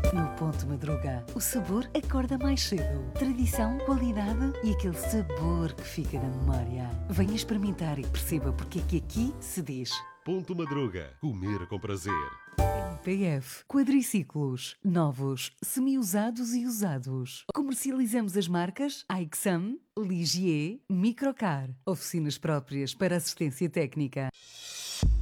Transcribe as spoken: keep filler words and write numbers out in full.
No Ponto Madruga, o sabor acorda mais cedo. Tradição, qualidade e aquele sabor que fica na memória. Venha experimentar e perceba porque é que aqui se diz Ponto Madruga. Comer com prazer. P F Quadriciclos, novos, semi-usados e usados. Comercializamos as marcas Aixam, Ligier, Microcar. Oficinas próprias para assistência técnica.